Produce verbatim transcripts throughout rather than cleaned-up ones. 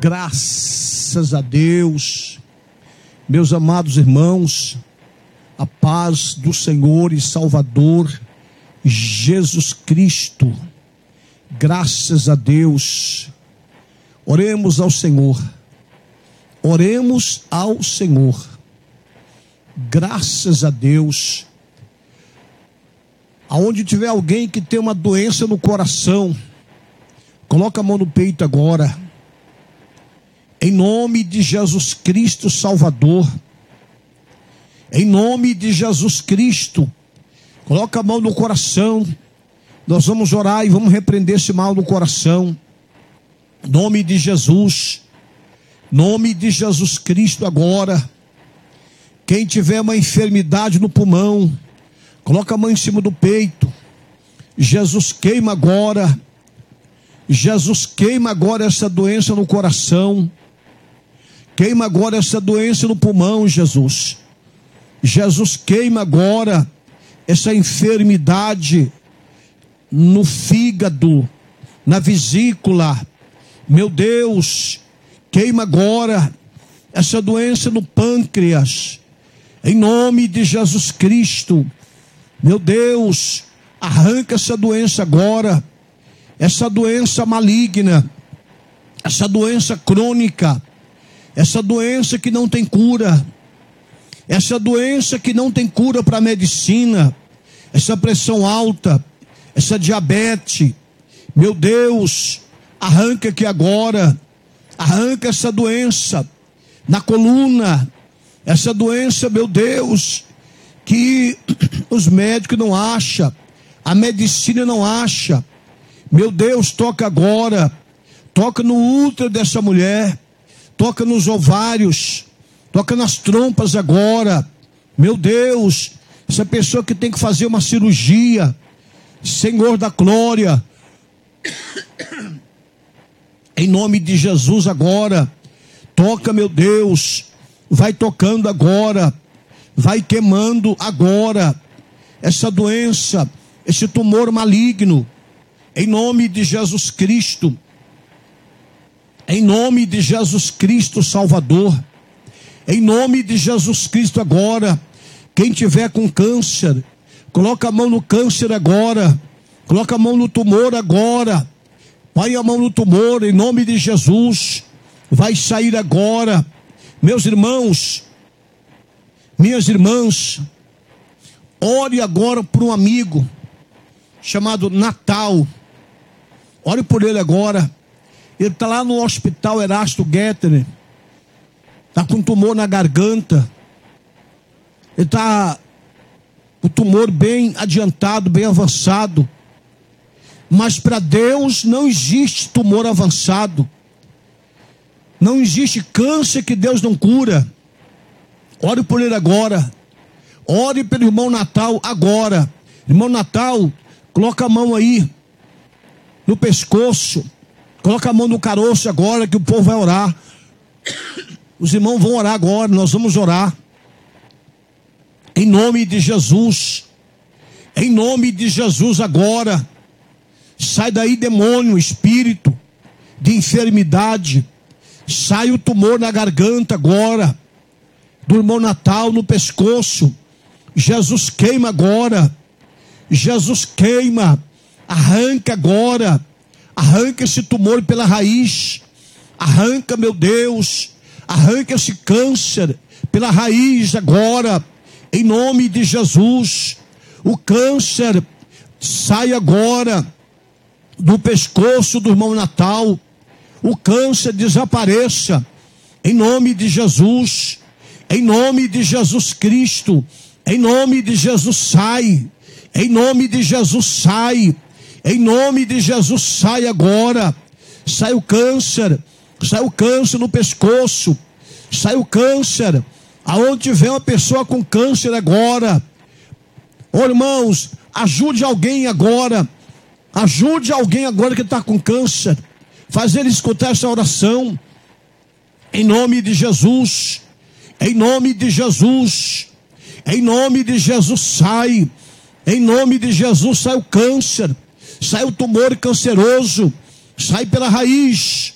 Graças a Deus, meus amados irmãos, a paz do Senhor e Salvador Jesus Cristo. Graças a Deus. Oremos ao Senhor. Oremos ao Senhor. Graças a Deus. Aonde tiver alguém que tem uma doença no coração, coloca a mão no peito agora. Em nome de Jesus Cristo Salvador. Em nome de Jesus Cristo. Coloca a mão no coração. Nós vamos orar e vamos repreender esse mal no coração. Em nome de Jesus. Nome de Jesus Cristo agora. Quem tiver uma enfermidade no pulmão, coloca a mão em cima do peito. Jesus queima agora. Jesus queima agora essa doença no coração. Queima agora essa doença no pulmão, Jesus. Jesus queima agora essa enfermidade no fígado, na vesícula. Meu Deus, queima agora essa doença no pâncreas. Em nome de Jesus Cristo. Meu Deus, arranca essa doença agora. Essa doença maligna, essa doença crônica, essa doença que não tem cura, essa doença que não tem cura para a medicina, essa pressão alta, essa diabetes. Meu Deus, arranca aqui agora, arranca essa doença na coluna, essa doença, meu Deus, que os médicos não acham, a medicina não acha. Meu Deus, toca agora, toca no útero dessa mulher, toca nos ovários, toca nas trompas agora. Meu Deus, essa pessoa que tem que fazer uma cirurgia, Senhor da glória, em nome de Jesus agora, toca, meu Deus, vai tocando agora, vai queimando agora, essa doença, esse tumor maligno, em nome de Jesus Cristo, em nome de Jesus Cristo Salvador, em nome de Jesus Cristo agora, quem tiver com câncer, coloca a mão no câncer agora, coloca a mão no tumor agora, põe a mão no tumor em nome de Jesus, vai sair agora. Meus irmãos, minhas irmãs, ore agora por um amigo chamado Natal. Ore por ele agora. Ele está lá no hospital Erasto Getter. Está com tumor na garganta. Ele está com o tumor bem adiantado, bem avançado. Mas para Deus não existe tumor avançado. Não existe câncer que Deus não cura. Ore por ele agora. Ore pelo irmão Natal agora. Irmão Natal, coloca a mão aí no pescoço. Coloca a mão no caroço agora que o povo vai orar. Os irmãos vão orar agora, nós vamos orar. Em nome de Jesus. Em nome de Jesus agora. Sai daí demônio, espírito de enfermidade. Sai o tumor na garganta agora. Do irmão Natal no pescoço. Jesus queima agora. Jesus queima. Arranca agora. Arranca esse tumor pela raiz. Arranca, meu Deus. Arranca esse câncer pela raiz agora. Em nome de Jesus. O câncer sai agora do pescoço do irmão Natal. O câncer desapareça. Em nome de Jesus. Em nome de Jesus Cristo. Em nome de Jesus sai. Em nome de Jesus sai. Em nome de Jesus sai agora. Sai o câncer. Sai o câncer no pescoço. Sai o câncer. Aonde tiver uma pessoa com câncer agora. Ô irmãos, ajude alguém agora. Ajude alguém agora que está com câncer. Faz ele escutar essa oração. Em nome de Jesus. Em nome de Jesus. Em nome de Jesus sai. Em nome de Jesus sai o câncer. Sai o tumor canceroso. Sai pela raiz.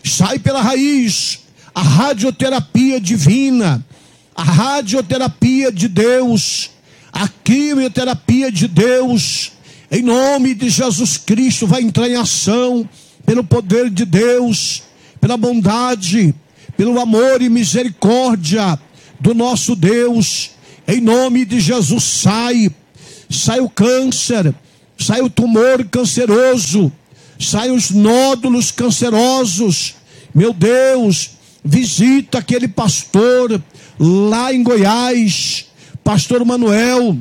sai pela raiz. A radioterapia divina, a radioterapia de Deus, a quimioterapia de Deus, em nome de Jesus Cristo, vai entrar em ação pelo poder de Deus, pela bondade, pelo amor e misericórdia do nosso Deus. Em nome de Jesus, sai, sai o câncer, sai o tumor canceroso, sai os nódulos cancerosos. Meu Deus, visita aquele pastor lá em Goiás, pastor Manuel,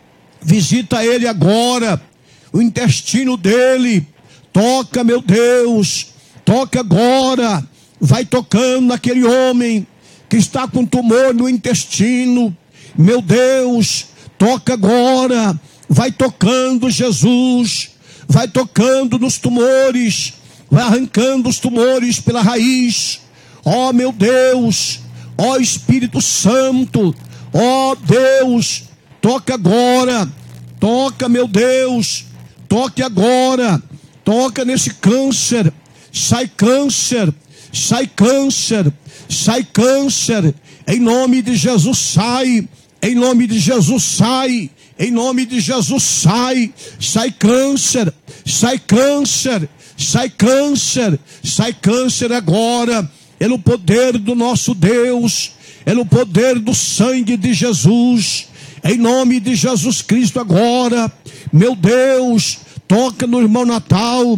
visita ele agora, o intestino dele, toca, meu Deus, toca agora, vai tocando naquele homem que está com tumor no intestino, meu Deus, toca agora, vai tocando, Jesus, vai tocando nos tumores, vai arrancando os tumores pela raiz. Ó, meu Deus, ó Espírito Santo, ó Deus, toca agora, toca, meu Deus, toque agora, toca nesse câncer, sai câncer, sai câncer, sai câncer, em nome de Jesus sai, em nome de Jesus sai, em nome de Jesus sai, sai câncer, sai câncer, sai câncer, sai câncer agora, pelo poder do nosso Deus, pelo poder do sangue de Jesus, em nome de Jesus Cristo agora, meu Deus, toca no irmão Natal,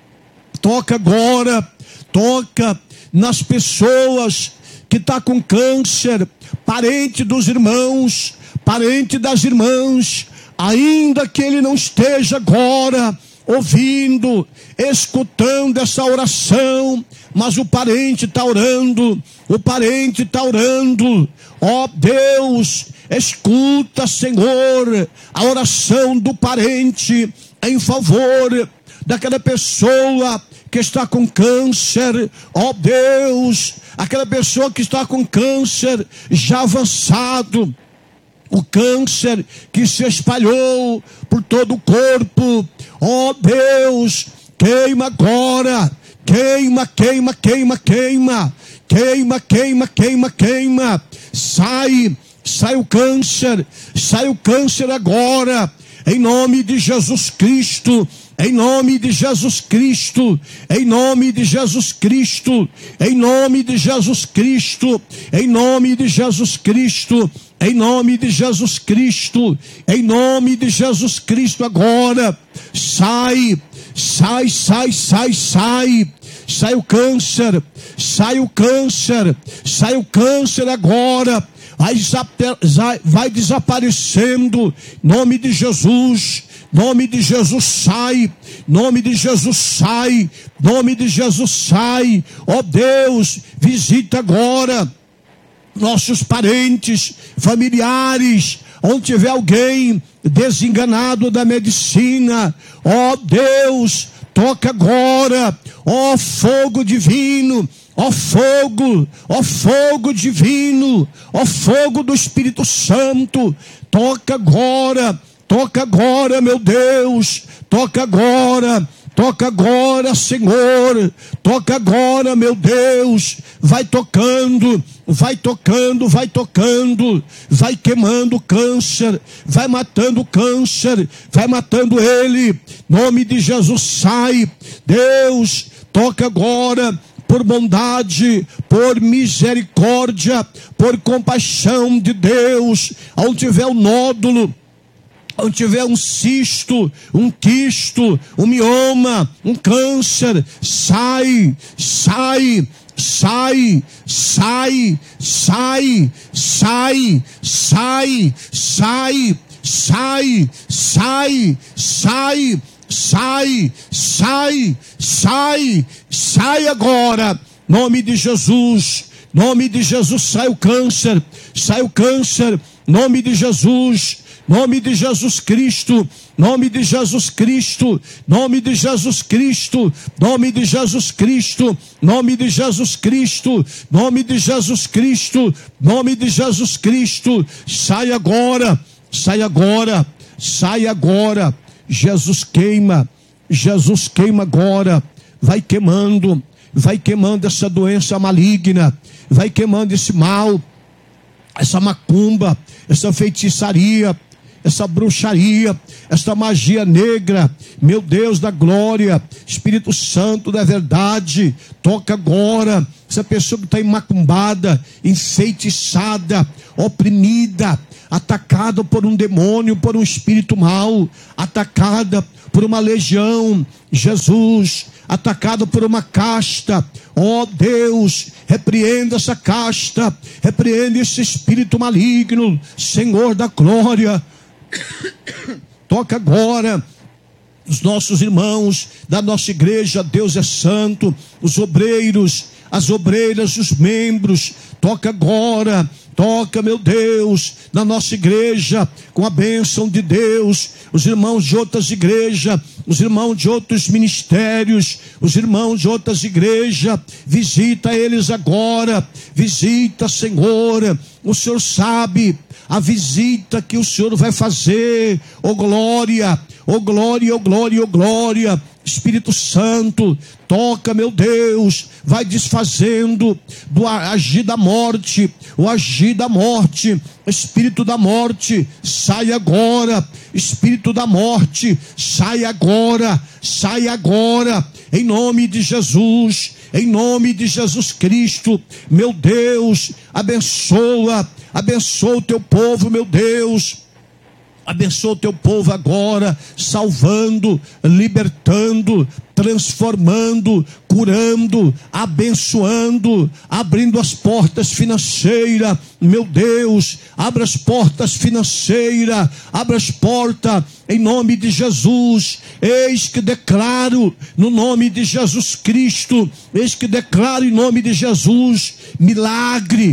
toca agora, toca nas pessoas que estão com câncer, parente dos irmãos, parente das irmãs, ainda que ele não esteja agora ouvindo, escutando essa oração, mas o parente está orando, o parente está orando. Ó Deus, escuta, Senhor, a oração do parente em favor daquela pessoa que está com câncer. Ó Deus, aquela pessoa que está com câncer já avançado, o câncer que se espalhou por todo o corpo. Ó Deus, queima agora, queima, queima, queima, queima, queima, queima, queima, queima, sai, sai o câncer, sai o câncer agora, em nome de Jesus Cristo, em nome de Jesus Cristo, em nome de Jesus Cristo, em nome de Jesus Cristo, em nome de Jesus Cristo, em nome de Jesus Cristo, em nome de Jesus Cristo agora, sai, sai, sai, sai, sai, sai o câncer, sai o câncer, sai o câncer agora, vai, vai desaparecendo, nome de Jesus, nome de Jesus sai, nome de Jesus sai, nome de Jesus sai. Ó Deus, visita agora nossos parentes, familiares, onde tiver alguém desenganado da medicina. Ó Deus, toca agora, ó fogo divino, ó fogo, ó fogo divino, ó fogo do Espírito Santo, toca agora, toca agora, meu Deus, toca agora, toca agora, Senhor, toca agora, meu Deus, vai tocando, vai tocando, vai tocando, vai queimando o câncer, vai matando o câncer, vai matando ele, nome de Jesus sai, Deus, toca agora, por bondade, por misericórdia, por compaixão de Deus, onde tiver o nódulo, onde tiver um cisto, um quisto, um mioma, um câncer, sai, sai, sai, sai, sai, sai, sai, sai, sai, sai, sai, sai, sai, sai, sai agora, nome de Jesus, nome de Jesus, sai o câncer, sai o câncer, nome de Jesus, nome de Jesus Cristo, nome de Jesus Cristo, nome de Jesus Cristo, nome de Jesus Cristo, nome de Jesus Cristo, nome de Jesus Cristo, nome de Jesus Cristo, sai agora, sai agora, sai agora, Jesus queima, Jesus queima agora, vai queimando, vai queimando essa doença maligna, vai queimando esse mal, essa macumba, essa feitiçaria, essa bruxaria, essa magia negra. Meu Deus da glória, Espírito Santo da verdade, toca agora essa pessoa que está macumbada, enfeitiçada, oprimida, atacada por um demônio, por um espírito mau, atacada por uma legião, Jesus, atacado por uma casta. Ó Deus, repreenda essa casta, repreende esse espírito maligno, Senhor da glória. Toca agora os nossos irmãos da nossa igreja, Deus é santo, os obreiros, as obreiras, os membros. Toca agora, toca, meu Deus, na nossa igreja, com a bênção de Deus, os irmãos de outras igrejas, os irmãos de outros ministérios, os irmãos de outras igrejas, visita eles agora, visita, Senhor, o Senhor sabe a visita que o Senhor vai fazer, ô glória, ô glória, ô glória, ô glória. Espírito Santo, toca, meu Deus, vai desfazendo do agir da morte, o agir da morte. Espírito da morte, sai agora. Espírito da morte, sai agora, sai agora, em nome de Jesus, em nome de Jesus Cristo. Meu Deus, abençoa, abençoa o teu povo, meu Deus. Abençoa o teu povo agora, salvando, libertando, transformando, curando, abençoando, abrindo as portas financeiras. Meu Deus, abra as portas financeiras, abra as portas em nome de Jesus. Eis que declaro no nome de Jesus Cristo, eis que declaro em nome de Jesus, milagre,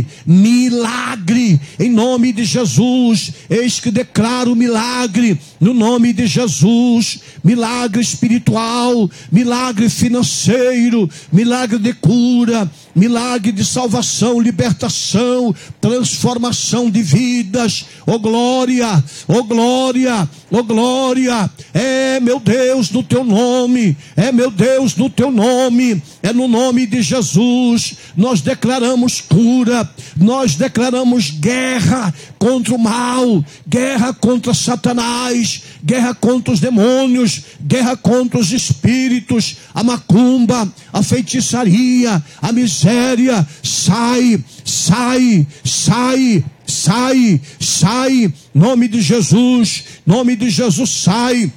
milagre, em nome de Jesus. Eis que declaro milagre no nome de Jesus, milagre espiritual, milagre financeiro, milagre de cura, milagre de salvação, libertação, transformação de vidas. Oh glória, oh glória, oh glória. É, meu Deus, no teu nome, é, meu Deus, no teu nome, é no nome de Jesus. Nós declaramos cura, nós declaramos guerra contra o mal, guerra contra Satanás, guerra contra os demônios, guerra contra os espíritos, a macumba, a feitiçaria, a miséria. Sai, sai, sai, sai, sai, nome de Jesus, nome de Jesus, sai,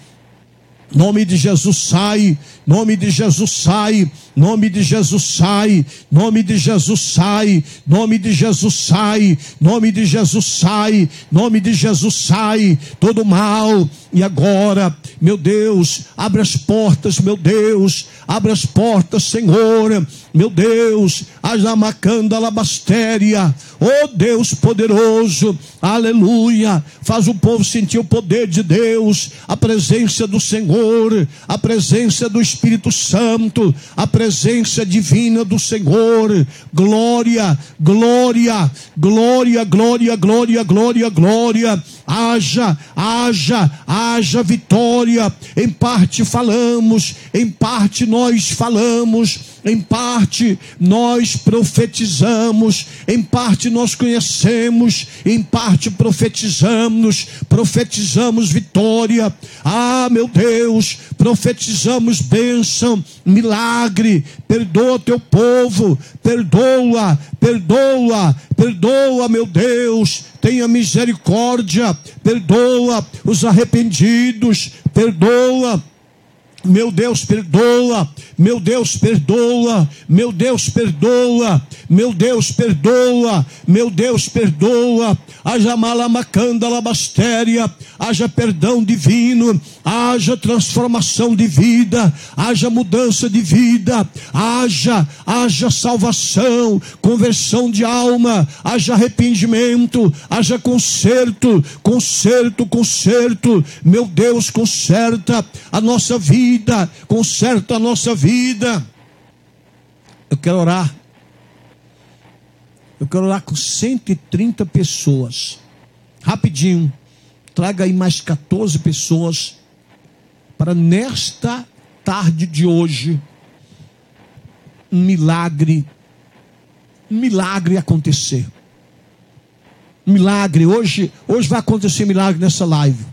nome de Jesus, sai, nome de Jesus, sai, nome de Jesus, sai, nome de Jesus, sai, nome de Jesus, sai, nome de Jesus, sai, nome de Jesus, sai, todo mal. E agora, meu Deus, abre as portas, meu Deus, abre as portas, Senhor, meu Deus, ajamacanda labastéria, oh Deus poderoso, aleluia. Faz o povo sentir o poder de Deus, a presença do Senhor, a presença do Espírito Santo, a presença divina do Senhor. Glória, glória, glória, glória, glória, glória, glória. Haja, haja, haja vitória. Em parte falamos, em parte nós falamos, em parte nós profetizamos, em parte nós conhecemos, em parte profetizamos, profetizamos vitória. Ah, meu Deus, profetizamos bênção, milagre. Perdoa teu povo, perdoa, perdoa, perdoa, meu Deus, tenha misericórdia, perdoa os arrependidos, perdoa. Meu Deus, perdoa, meu Deus, perdoa, meu Deus, perdoa, meu Deus, perdoa, meu Deus, perdoa. Haja malamacanda labastéria, haja perdão divino, haja transformação de vida, haja mudança de vida, haja, haja salvação, conversão de alma, haja arrependimento, haja conserto, conserto, conserto. Meu Deus, conserta a nossa vida. Vida, conserta a nossa vida. Eu quero orar. Eu quero orar com cento e trinta pessoas. Rapidinho. Traga aí mais quatorze pessoas para nesta tarde de hoje um milagre, um milagre acontecer. Um milagre, hoje, hoje vai acontecer milagre nessa live.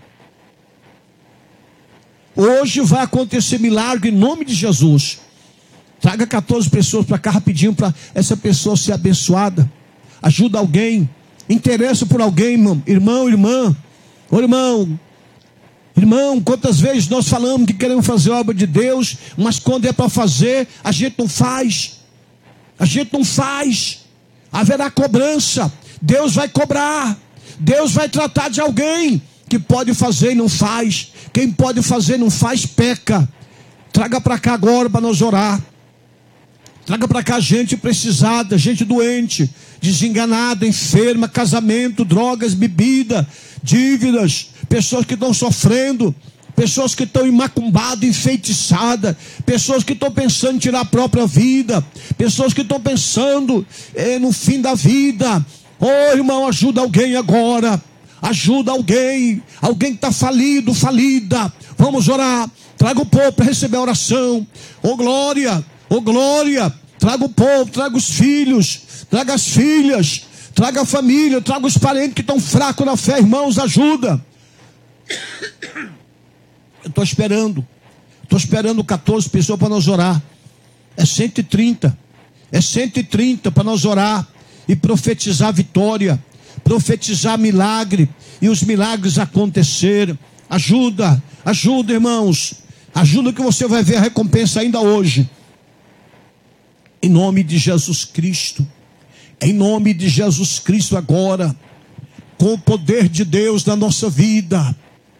Hoje vai acontecer milagre em nome de Jesus. Traga quatorze pessoas para cá rapidinho, para essa pessoa ser abençoada. Ajuda alguém, interessa por alguém, irmão, irmão, irmã. Ô irmão, irmão, quantas vezes nós falamos que queremos fazer a obra de Deus, mas quando é para fazer, a gente não faz. A gente não faz. Haverá cobrança. Deus vai cobrar. Deus vai tratar de alguém que pode fazer e não faz. Quem pode fazer e não faz, peca. Traga para cá agora para nós orar. Traga para cá gente precisada, gente doente, desenganada, enferma, casamento, drogas, bebida, dívidas, pessoas que estão sofrendo, pessoas que estão imacumbadas, enfeitiçadas, pessoas que estão pensando em tirar a própria vida, pessoas que estão pensando eh, no fim da vida. Oh irmão, ajuda alguém agora, ajuda alguém, alguém que está falido, falida. Vamos orar, traga o povo para receber a oração. Oh glória, oh glória, traga o povo, traga os filhos, traga as filhas, traga a família, traga os parentes que estão fracos na fé, irmãos, ajuda. Eu estou esperando, estou esperando quatorze pessoas para nós orar. É cento e trinta, é cento e trinta para nós orar e profetizar vitória, profetizar milagre e os milagres acontecerem. Ajuda, ajuda irmãos, ajuda que você vai ver a recompensa ainda hoje. Em nome de Jesus Cristo, em nome de Jesus Cristo agora, com o poder de Deus na nossa vida,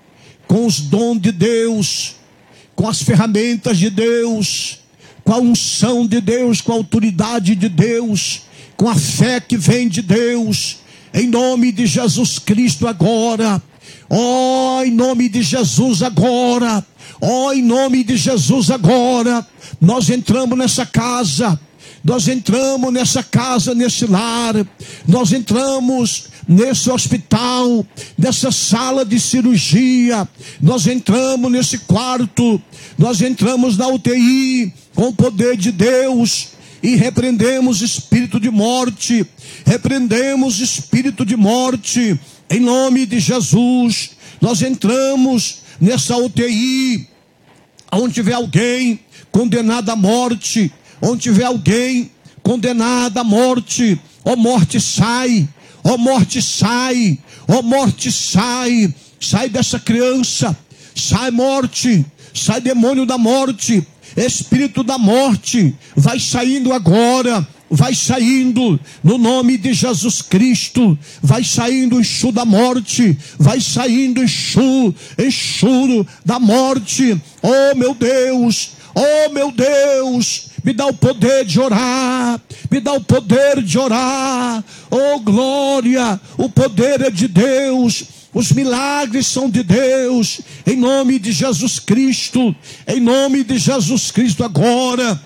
com os dons de Deus, com as ferramentas de Deus, com a unção de Deus, com a autoridade de Deus, com a fé que vem de Deus, em nome de Jesus Cristo agora, ó, oh, em nome de Jesus agora, ó, oh, em nome de Jesus agora, nós entramos nessa casa, nós entramos nessa casa, nesse lar, nós entramos nesse hospital, nessa sala de cirurgia, nós entramos nesse quarto, nós entramos na U T I, com o poder de Deus, e repreendemos espírito de morte, repreendemos espírito de morte, em nome de Jesus. Nós entramos nessa U T I, onde tiver alguém condenado à morte, onde tiver alguém condenado à morte, ó morte sai, ó morte sai, ó morte sai, sai dessa criança, sai morte, sai demônio da morte, espírito da morte, vai saindo agora, vai saindo, no nome de Jesus Cristo, vai saindo o enxu da morte, vai saindo o enxu, enxu da morte. Oh meu Deus, oh meu Deus, me dá o poder de orar, me dá o poder de orar. Oh glória, o poder é de Deus, os milagres são de Deus, em nome de Jesus Cristo, em nome de Jesus Cristo agora,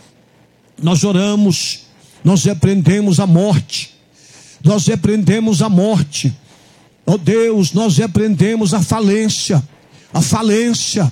nós oramos, nós repreendemos a morte, nós repreendemos a morte, ó Deus, nós repreendemos a falência, a falência,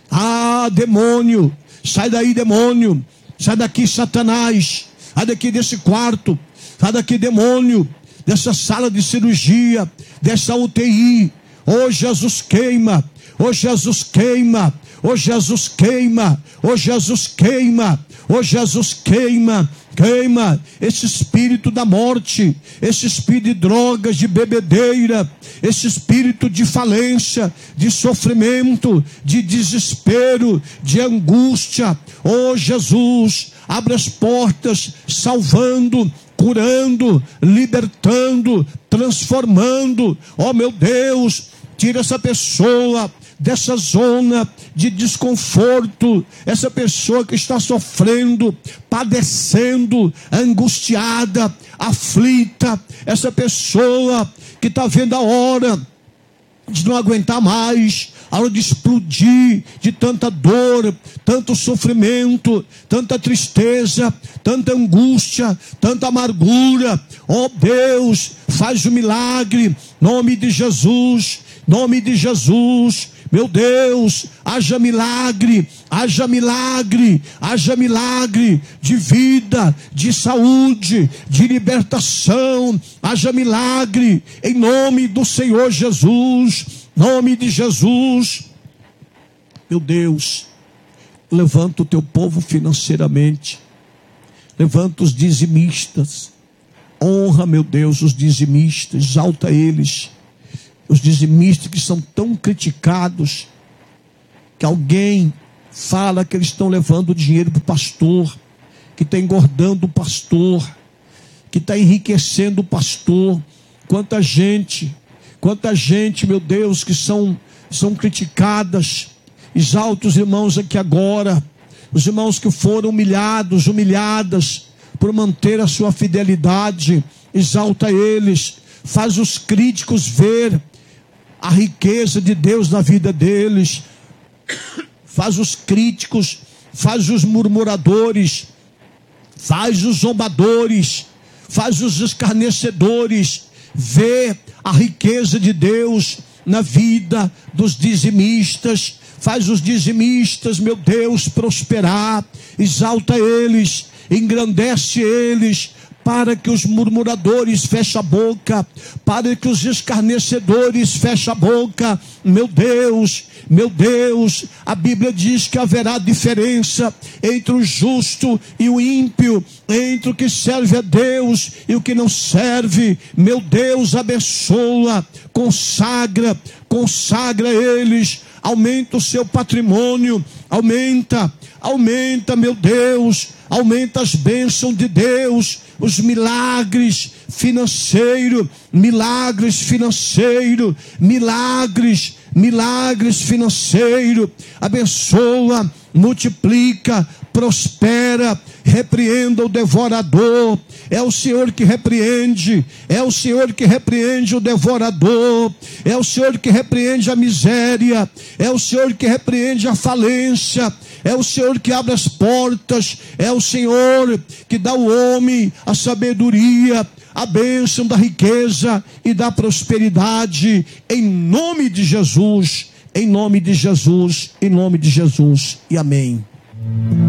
ah demônio, sai daí demônio, sai daqui Satanás, sai daqui desse quarto, sai daqui demônio, dessa sala de cirurgia, dessa U T I, oh Jesus queima, oh Jesus queima, oh Jesus queima, oh Jesus queima, oh Jesus queima, queima esse espírito da morte, esse espírito de drogas, de bebedeira, esse espírito de falência, de sofrimento, de desespero, de angústia. Oh Jesus, abre as portas, salvando, curando, libertando, transformando. Oh meu Deus, tira essa pessoa dessa zona de desconforto, essa pessoa que está sofrendo, padecendo, angustiada, aflita, essa pessoa que está vendo a hora de não aguentar mais, a hora de explodir de tanta dor, tanto sofrimento, tanta tristeza, tanta angústia, tanta amargura. Oh Deus, faz o milagre, nome de Jesus, nome de Jesus. Meu Deus, haja milagre, haja milagre, haja milagre de vida, de saúde, de libertação, haja milagre em nome do Senhor Jesus, nome de Jesus. Meu Deus, levanta o teu povo financeiramente, levanta os dizimistas, honra, meu Deus, os dizimistas, exalta eles. Os dizimistas que são tão criticados, que alguém fala que eles estão levando dinheiro para o pastor, que está engordando o pastor, que está enriquecendo o pastor. Quanta gente, quanta gente, meu Deus, que são, são criticadas. Exalta os irmãos aqui agora, os irmãos que foram humilhados, humilhadas, por manter a sua fidelidade. Exalta eles, faz os críticos ver a riqueza de Deus na vida deles, faz os críticos, faz os murmuradores, faz os zombadores, faz os escarnecedores ver a riqueza de Deus na vida dos dizimistas. Faz os dizimistas, meu Deus, prosperar. Exalta eles, engrandece eles, para que os murmuradores fechem a boca, para que os escarnecedores fechem a boca. Meu Deus, meu Deus, a Bíblia diz que haverá diferença entre o justo e o ímpio, entre o que serve a Deus e o que não serve. Meu Deus, abençoa, consagra, consagra eles, aumenta o seu patrimônio, aumenta, aumenta, meu Deus, aumenta as bênçãos de Deus, os milagres financeiros, milagres financeiros, milagres, milagres financeiros. Abençoa, multiplica, prospera, repreenda o devorador. É o Senhor que repreende, é o Senhor que repreende o devorador, é o Senhor que repreende a miséria, é o Senhor que repreende a falência, é o Senhor que abre as portas, é o Senhor que dá ao homem a sabedoria, a bênção da riqueza e da prosperidade, em nome de Jesus, em nome de Jesus, em nome de Jesus, e amém.